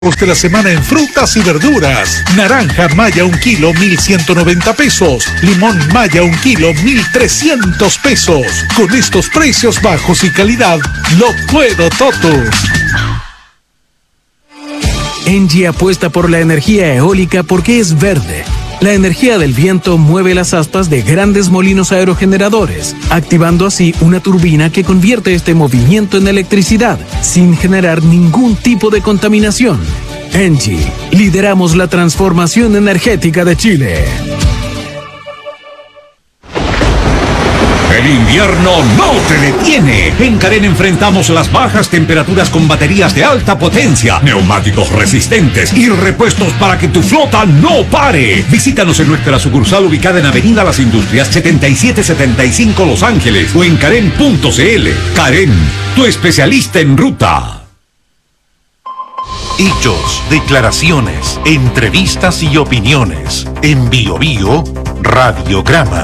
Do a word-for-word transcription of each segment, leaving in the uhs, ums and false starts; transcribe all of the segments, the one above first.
de la semana en frutas y verduras. Naranja Maya un kilo, mil ciento noventa pesos. Limón Maya un kilo, mil trescientos pesos. Con estos precios bajos y calidad, lo puedo todo. Engie apuesta por la energía eólica porque es verde. La energía del viento mueve las aspas de grandes molinos aerogeneradores, activando así una turbina que convierte este movimiento en electricidad, sin generar ningún tipo de contaminación. Engie, lideramos la transformación energética de Chile. El invierno no te detiene. En Carén enfrentamos las bajas temperaturas con baterías de alta potencia, neumáticos resistentes y repuestos para que tu flota no pare. Visítanos en nuestra sucursal ubicada en Avenida Las Industrias setenta y siete setenta y cinco Los Ángeles o en Carén punto c l. Carén, tu especialista en ruta. Hechos, declaraciones, entrevistas y opiniones. En Bio Bio, Radiograma.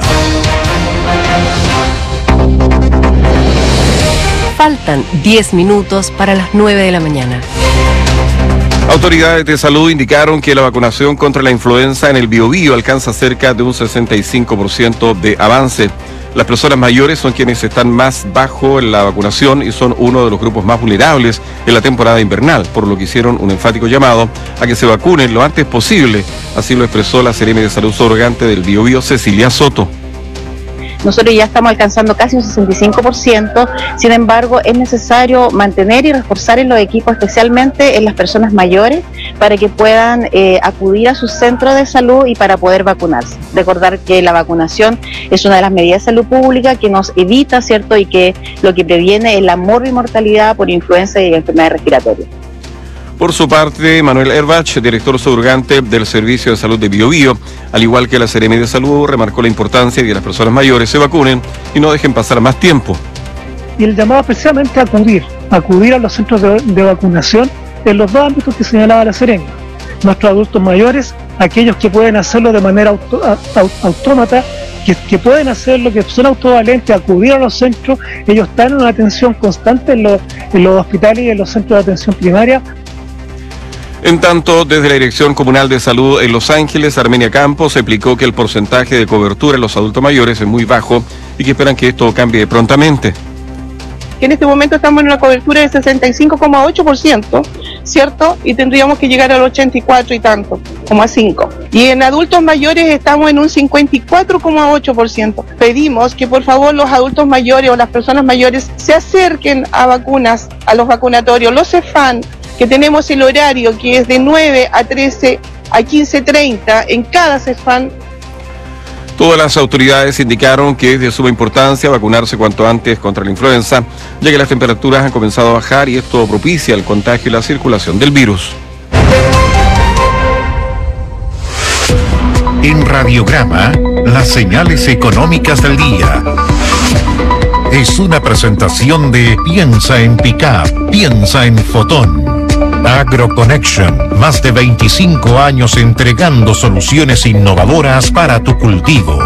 Faltan diez minutos para las nueve de la mañana. Autoridades de salud indicaron que la vacunación contra la influenza en el Biobío alcanza cerca de un sesenta y cinco por ciento de avance. Las personas mayores son quienes están más bajo en la vacunación y son uno de los grupos más vulnerables en la temporada invernal, por lo que hicieron un enfático llamado a que se vacunen lo antes posible. Así lo expresó la Seremi de Salud subrogante del Biobío, Cecilia Soto. Nosotros ya estamos alcanzando casi un sesenta y cinco por ciento, sin embargo es necesario mantener y reforzar en los equipos, especialmente en las personas mayores, para que puedan eh, acudir a sus centros de salud y para poder vacunarse. Recordar que la vacunación es una de las medidas de salud pública que nos evita, ¿cierto?, y que lo que previene es la morbimortalidad por influenza y enfermedades respiratorias. Por su parte, Manuel Erbach, director subrogante del Servicio de Salud de Biobío, al igual que la Seremi de Salud, remarcó la importancia de que las personas mayores se vacunen y no dejen pasar más tiempo. Y el llamado especialmente a acudir, acudir a los centros de, de vacunación en los dos ámbitos que señalaba la Seremi. Nuestros adultos mayores, aquellos que pueden hacerlo de manera auto, aut, autómata, que, que pueden hacerlo, que son autovalentes, acudir a los centros. Ellos están en una atención constante en los, en los hospitales y en los centros de atención primaria. En tanto, desde la Dirección Comunal de Salud en Los Ángeles, Armenia Campos explicó que el porcentaje de cobertura en los adultos mayores es muy bajo y que esperan que esto cambie prontamente. En este momento estamos en una cobertura de sesenta y cinco coma ocho por ciento, ¿cierto? Y tendríamos que llegar al ochenta y cuatro y tanto, como a cinco. Y en adultos mayores estamos en un cincuenta y cuatro coma ocho por ciento. Pedimos que por favor los adultos mayores o las personas mayores se acerquen a vacunas, a los vacunatorios, los CEFAM, que tenemos el horario que es de nueve a trece a quince treinta en cada CEFAM. Todas las autoridades indicaron que es de suma importancia vacunarse cuanto antes contra la influenza, ya que las temperaturas han comenzado a bajar y esto propicia el contagio y la circulación del virus. En Radiograma, las señales económicas del día. Es una presentación de Piensa en Pickup, piensa en Fotón. AgroConnection, más de veinticinco años entregando soluciones innovadoras para tu cultivo.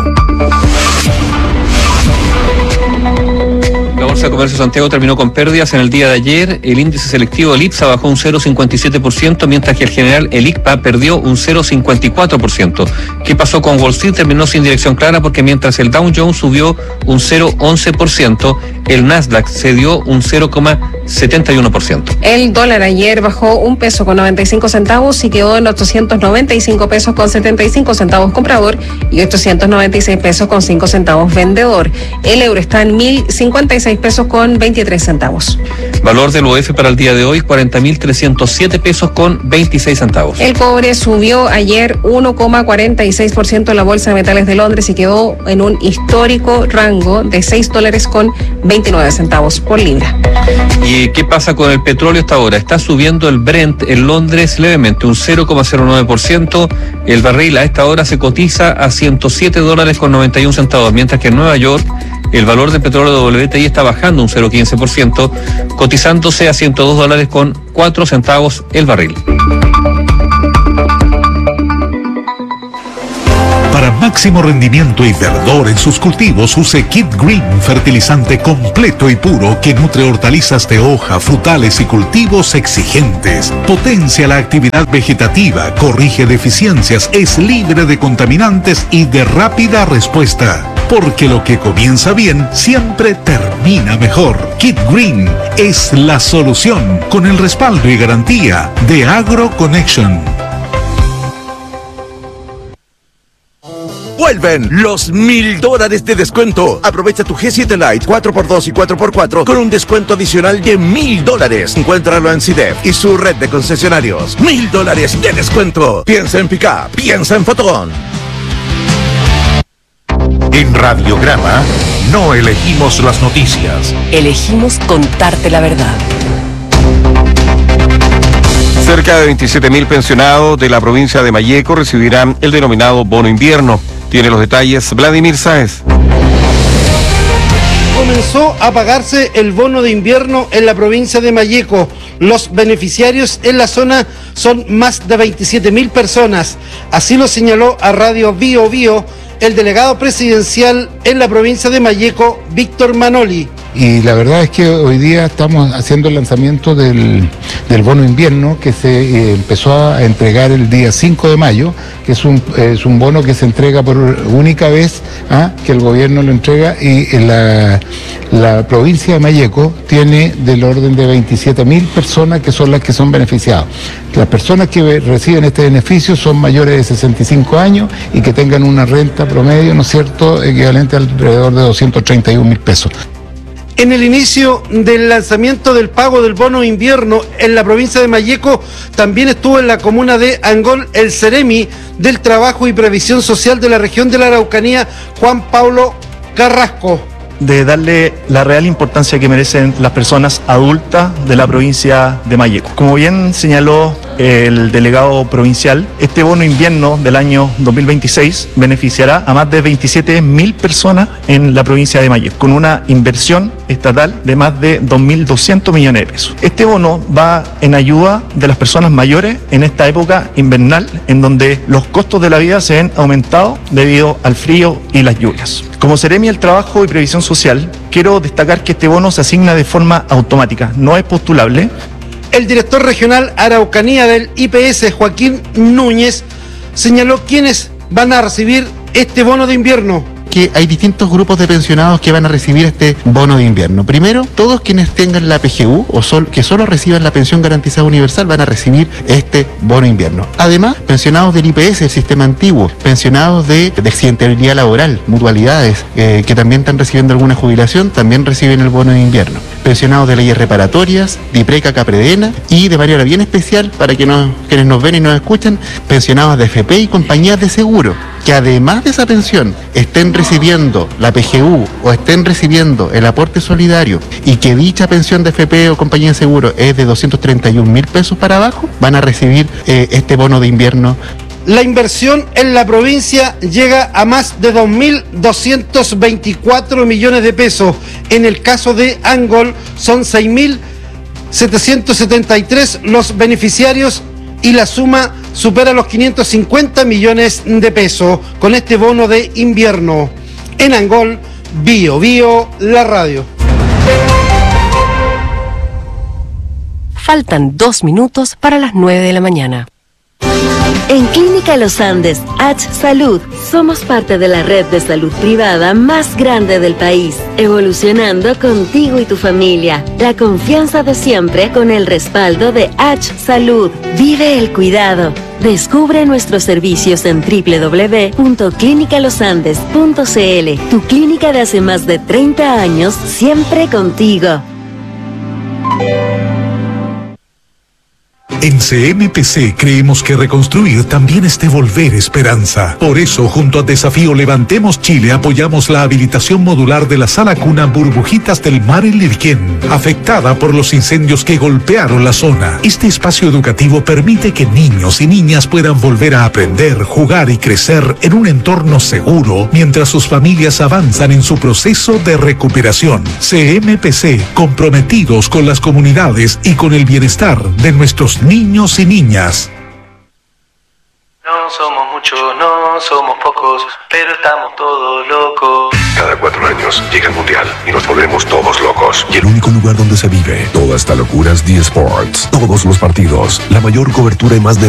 La Bolsa de Comercio de Santiago terminó con pérdidas en el día de ayer. El índice selectivo del IPSA bajó un cero coma cincuenta y siete por ciento, mientras que el general, el I C P A, perdió un cero coma cincuenta y cuatro por ciento. ¿Qué pasó con Wall Street? Terminó sin dirección clara porque mientras el Dow Jones subió un cero coma once por ciento, el Nasdaq cedió un cero coma setenta y uno por ciento. El dólar ayer bajó un peso con noventa y cinco centavos y quedó en ochocientos noventa y cinco pesos con setenta y cinco centavos comprador y ochocientos noventa y seis pesos con cinco centavos vendedor. El euro está en mil cincuenta y seis pesos con veintitrés centavos. Valor del U F para el día de hoy, cuarenta mil trescientos siete pesos con veintiséis centavos. El cobre subió ayer uno coma cuarenta y seis por ciento en la Bolsa de Metales de Londres y quedó en un histórico rango de seis dólares con veintinueve centavos por libra. ¿Y qué pasa con el petróleo hasta ahora? Está subiendo el Brent en Londres levemente, un cero coma cero nueve por ciento. El barril a esta hora se cotiza a ciento siete dólares con noventa y uno centavos, mientras que en Nueva York el valor del petróleo de W T I está bajando un cero coma quince por ciento, cotizándose a ciento dos dólares con cuatro centavos el barril. Para máximo rendimiento y verdor en sus cultivos, use Kid Green, fertilizante completo y puro que nutre hortalizas de hoja, frutales y cultivos exigentes. Potencia la actividad vegetativa, corrige deficiencias, es libre de contaminantes y de rápida respuesta. Porque lo que comienza bien siempre termina mejor. Kid Green es la solución con el respaldo y garantía de AgroConnection. Vuelven los mil dólares de descuento. Aprovecha tu G siete Lite cuatro por dos y cuatro por cuatro con un descuento adicional de mil dólares. Encuéntralo en C I D E F y su red de concesionarios. Mil dólares de descuento. Piensa en Pickup, piensa en Fotón. En Radiograma no elegimos las noticias. Elegimos contarte la verdad. Cerca de veintisiete mil pensionados de la provincia de Malleco recibirán el denominado bono invierno. Tiene los detalles Vladimir Sáez. Comenzó a pagarse el bono de invierno en la provincia de Malleco. Los beneficiarios en la zona son más de veintisiete mil personas. Así lo señaló a Radio Bio Bio el delegado presidencial en la provincia de Malleco, Víctor Manoli. Y la verdad es que hoy día estamos haciendo el lanzamiento del, del bono invierno que se eh, empezó a entregar el día cinco de mayo, que es un, es un bono que se entrega por única vez, ¿ah? que el gobierno lo entrega, y la, la provincia de Malleco tiene del orden de veintisiete mil personas que son las que son beneficiadas. Las personas que reciben este beneficio son mayores de sesenta y cinco años y que tengan una renta promedio, ¿no es cierto?, equivalente a alrededor de doscientos treinta y un mil pesos. En el inicio del lanzamiento del pago del bono invierno en la provincia de Malleco, también estuvo en la comuna de Angol el Ceremi del Trabajo y Previsión Social de la región de la Araucanía, Juan Pablo Carrasco. De darle la real importancia que merecen las personas adultas de la provincia de Malleco. Como bien señaló el delegado provincial, este bono invierno del año dos mil veintiséis beneficiará a más de veintisiete mil personas en la provincia de Malleco, con una inversión estatal de más de dos mil doscientos millones de pesos. Este bono va en ayuda de las personas mayores en esta época invernal, en donde los costos de la vida se ven aumentados debido al frío y las lluvias. Como Seremi del Trabajo y Previsión Social, quiero destacar que este bono se asigna de forma automática, no es postulable. El director regional Araucanía del I P S, Joaquín Núñez, señaló quiénes van a recibir este bono de invierno. Que hay distintos grupos de pensionados que van a recibir este bono de invierno. Primero, todos quienes tengan la P G U o sol, que solo reciban la pensión garantizada universal van a recibir este bono invierno. Además, pensionados del I P S, el sistema antiguo, pensionados de, de accidentabilidad laboral, mutualidades, eh, que también están recibiendo alguna jubilación, también reciben el bono de invierno. Pensionados de leyes reparatorias, DIPRECA, CAPREDENA y de manera bien especial, para que nos, quienes nos ven y nos escuchan, pensionados de F P y compañías de seguro, que además de esa pensión estén recibiendo la P G U o estén recibiendo el aporte solidario y que dicha pensión de F P o compañía de seguro es de doscientos treinta y un mil pesos para abajo, van a recibir eh, este bono de invierno. La inversión en la provincia llega a más de dos mil doscientos veinticuatro millones de pesos. En el caso de Angol son seis mil setecientos setenta y tres los beneficiarios y la suma supera los quinientos cincuenta millones de pesos con este bono de invierno. En Angol, Bio Bio, la radio. Faltan dos minutos para las nueve de la mañana. En Clínica Los Andes, H Salud, somos parte de la red de salud privada más grande del país, evolucionando contigo y tu familia. La confianza de siempre con el respaldo de H Salud. Vive el cuidado. Descubre nuestros servicios en doble u doble u doble u punto clínica los andes punto c l. Tu clínica de hace más de treinta años, siempre contigo. En C M P C creemos que reconstruir también es devolver esperanza. Por eso, junto a Desafío Levantemos Chile, apoyamos la habilitación modular de la sala cuna Burbujitas del Mar en Lirquén, afectada por los incendios que golpearon la zona. Este espacio educativo permite que niños y niñas puedan volver a aprender, jugar y crecer en un entorno seguro, mientras sus familias avanzan en su proceso de recuperación. C M P C, comprometidos con las comunidades y con el bienestar de nuestros niños y niñas. No somos muchos, no somos pocos, pero estamos todos locos. Cada cuatro años llega el Mundial y nos volvemos todos locos. Y el único lugar donde se vive toda esta locura es D Sports. Todos los partidos, la mayor cobertura y más de